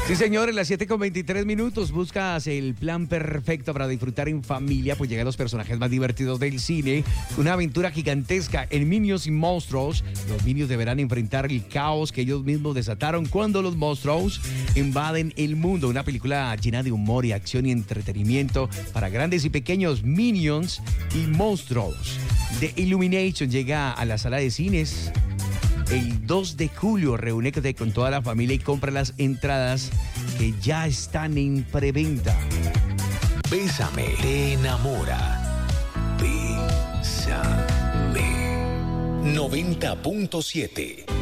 Sí, señores, las 7:23. Buscas el plan perfecto para disfrutar en familia, pues llegan los personajes más divertidos del cine. Una aventura gigantesca en Minions y Monstruos. Los Minions deberán enfrentar el caos que ellos mismos desataron cuando los monstruos invaden el mundo. Una película llena de humor y acción y entretenimiento para grandes y pequeños. Minions y Monstruos. The Illumination llega a la sala de cines el 2 de julio. Reúnete con toda la familia y compra las entradas que ya están en preventa. Bésame, te enamora. Bésame. 90.7